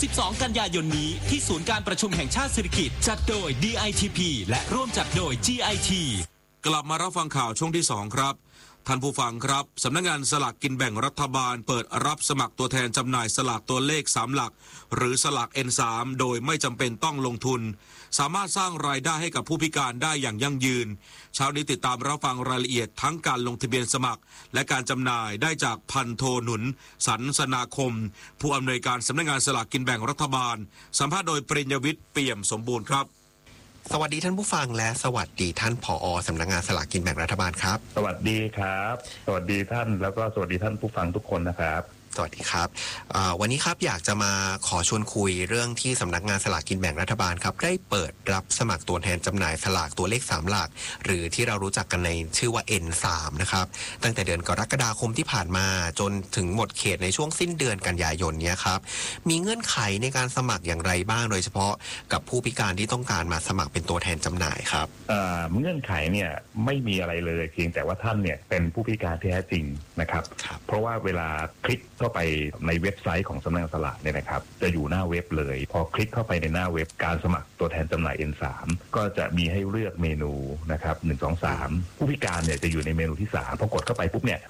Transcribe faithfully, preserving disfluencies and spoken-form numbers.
สิบสองกันยายนนี้ที่ศูนย์การประชุมแห่งชาติสิริกิติ์จัดโดย ดี ไอ ที พี และร่วมจัดโดย จี ไอ ทีกลับมารับฟังข่าวช่วงที่สองครับท่านผู้ฟังครับสำนักงานสลากกินแบ่งรัฐบาลเปิดรับสมัครตัวแทนจำหน่ายสลากตัวเลขสามหลักหรือสลาก เอ็น สาม โดยไม่จำเป็นต้องลงทุนสามารถสร้างรายได้ให้กับผู้พิการได้อย่างยั่งยืนเช้านี้ติดตามรับฟังรายละเอียดทั้งการลงทะเบียนสมัครและการจำหน่ายได้จากพันโทหนุนสันสนาคมผู้อำนวยการสำนักงานสลากกินแบ่งรัฐบาลสัมภาษณ์โดยปริญญวิทย์เปี่ยมสมบูรณ์ครับสวัสดีท่านผู้ฟังและสวัสดีท่านผอ.สำนักงานสลากกินแบ่งรัฐบาลครับสวัสดีครับสวัสดีท่านแล้วก็สวัสดีท่านผู้ฟังทุกคนนะครับสวัสดีครับวันนี้ครับอยากจะมาขอชวนคุยเรื่องที่สำนักงานสลากกินแบ่งรัฐบาลครับได้เปิดรับสมัครตัวแทนจำหน่ายสลากตัวเลขสามหลักหรือที่เรารู้จักกันในชื่อว่า เอ็น สาม นะครับตั้งแต่เดือนกรกฎาคมที่ผ่านมาจนถึงหมดเขตในช่วงสิ้นเดือนกันยายนนี้ครับมีเงื่อนไขในการสมัครอย่างไรบ้างโดยเฉพาะกับผู้พิการที่ต้องการมาสมัครเป็นตัวแทนจำหน่ายครับเงื่อนไขเนี่ยไม่มีอะไรเลยเพียงแต่ว่าท่านเนี่ยเป็นผู้พิการที่แท้จริงนะครับเพราะว่าเวลาคลิกเข้าไปในเว็บไซต์ของสำนักงานสลากเนี่ยนะครับจะอยู่หน้าเว็บเลยพอคลิกเข้าไปในหน้าเว็บการสมัครตัวแทนจำหน่าย เอ็น สาม ก็จะมีให้เลือกเมนูนะครับหนึ่ง สอง สามผู้พิการเนี่ยจะอยู่ในเมนูที่สามพอกดเข้าไปปุ๊บเนี่ย